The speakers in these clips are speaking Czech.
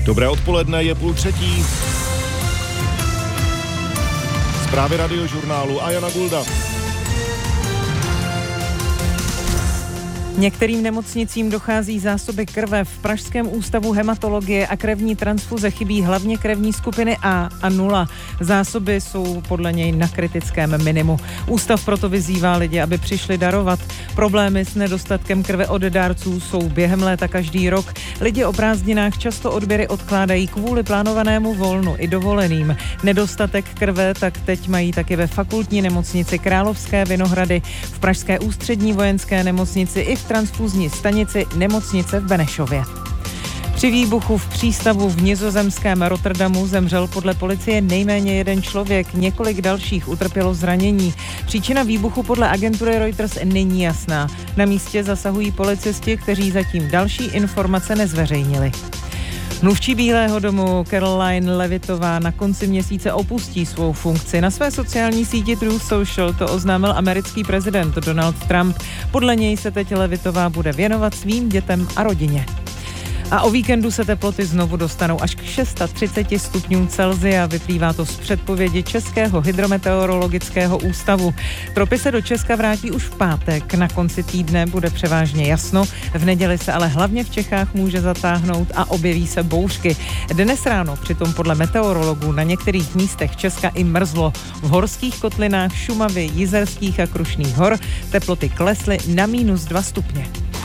Dobré odpoledne, je 2:30. Zprávy Radiožurnálu a Jana Gulda. Některým nemocnicím dochází zásoby krve. V Pražském ústavu hematologie a krevní transfuze chybí hlavně krevní skupiny A a 0. Zásoby jsou podle něj na kritickém minimu. Ústav proto vyzývá lidi, aby přišli darovat. Problémy s nedostatkem krve od dárců jsou během léta každý rok. Lidi o prázdninách často odběry odkládají kvůli plánovanému volnu i dovoleným. Nedostatek krve tak teď mají taky ve fakultní nemocnici Královské Vinohrady, v pražské ústřední vojenské nemocnici i v transfuzní stanici nemocnice v Benešově. Při výbuchu v přístavu v nizozemském Rotterdamu zemřel podle policie nejméně jeden člověk, několik dalších utrpělo zranění. Příčina výbuchu podle agentury Reuters není jasná. Na místě zasahují policisti, kteří zatím další informace nezveřejnili. Mluvčí Bílého domu Caroline Levitová na konci měsíce opustí svou funkci. Na své sociální síti Truth Social to oznámil americký prezident Donald Trump. Podle něj se teď Levitová bude věnovat svým dětem a rodině. A o víkendu se teploty znovu dostanou až k 630 stupňům Celsia. Vyplývá to z předpovědi Českého hydrometeorologického ústavu. Tropy se do Česka vrátí už v pátek. Na konci týdne bude převážně jasno. V neděli se ale hlavně v Čechách může zatáhnout a objeví se bouřky. Dnes ráno přitom podle meteorologů na některých místech Česka i mrzlo. V horských kotlinách Šumavy, Jizerských a Krušných hor teploty klesly na -2 stupně.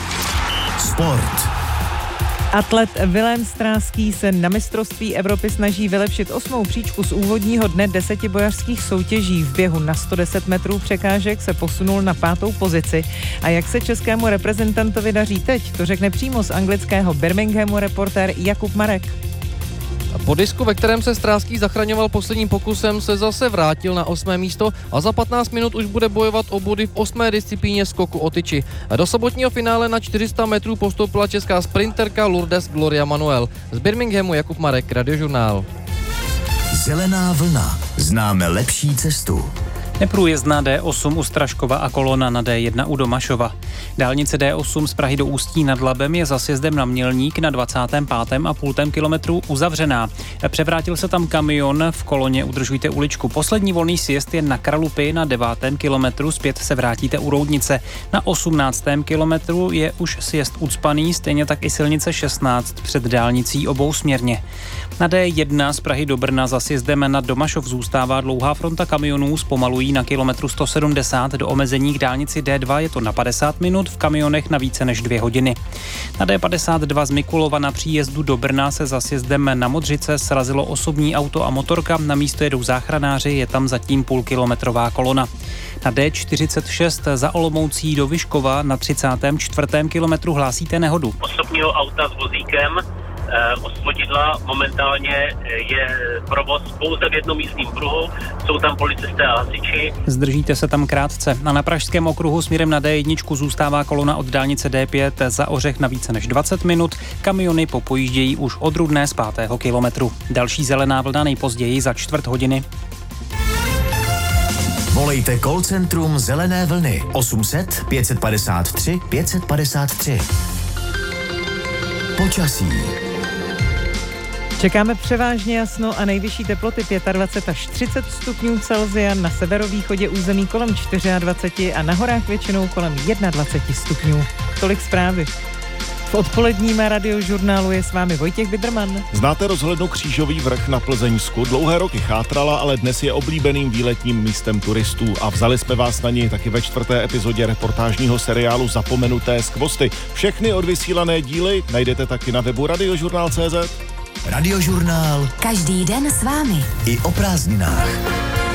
Sport. Atlet Vilém Stráský se na mistrovství Evropy snaží vylepšit 8. příčku z úvodního dne 10 bojařských soutěží. V běhu na 110 metrů překážek se posunul na 5. pozici. A jak se českému reprezentantovi daří teď, to řekne přímo z anglického Birminghamu reportér Jakub Marek. Po disku, ve kterém se Stráský zachraňoval posledním pokusem, se zase vrátil na 8. místo a za 15 minut už bude bojovat o body v 8. disciplíně skoku o tyči. Do sobotního finále na 400 metrů postoupila česká sprinterka Lourdes Gloria Manuel. Z Birminghamu Jakub Marek, Radiožurnál. Zelená vlna. Známe lepší cestu. Neprůjezdná D8 u Straškova a kolona na D1 u Domašova. Dálnice D8 z Prahy do Ústí nad Labem je za sjezdem na Mělník na 25,5 kilometru uzavřená. Převrátil se tam kamion, v koloně udržujte uličku. Poslední volný sjezd je na Kralupy na 9. kilometru, zpět se vrátíte u Roudnice. Na 18. kilometru je už sjezd ucpaný, stejně tak i silnice 16 před dálnicí obousměrně. Na D1 z Prahy do Brna za sjezdem na Domašov zůstává dlouhá fronta kamionů, zpomalují na kilometru 170, do omezení k dálnici D2 je to na 50 minut, v kamionech na více než 2 hodiny. Na D52 z Mikulova na příjezdu do Brna se za sjezdem na Modřice srazilo osobní auto a motorka, na místo jedou záchranáři, je tam zatím půlkilometrová kolona. Na D46 za Olomoucí do Vyškova na 34. kilometru hlásíte nehodu. Osobního auta s vozíkem osvodidla, momentálně je provoz pouze v jednomístným pruhu, jsou tam policisté a hasiči. Zdržíte se tam krátce. A na Pražském okruhu směrem na D1 zůstává kolona od dálnice D5 za Ořech na více než 20 minut. Kamiony popojíždějí už od Rudné z 5. kilometru. Další zelená vlna nejpozději za 4 hodiny. Volejte call centrum Zelené vlny 800 553 553. Počasí. Čekáme převážně jasno a nejvyšší teploty 25 až 30 stupňů Celsia, na severovýchodě území kolem 24 a na horách většinou kolem 21 stupňů. Tolik zprávy. V odpoledním Radiožurnálu je s vámi Vojtěch Bidrman. Znáte rozhlednu Křížový vrch na Plzeňsku? Dlouhé roky chátrala, ale dnes je oblíbeným výletním místem turistů a vzali jsme vás na něj taky ve 4. epizodě reportážního seriálu Zapomenuté skvosty. Všechny odvysílané díly najdete taky na webu radiožurnál.cz. Radiožurnál. Každý den s vámi. I o prázdninách.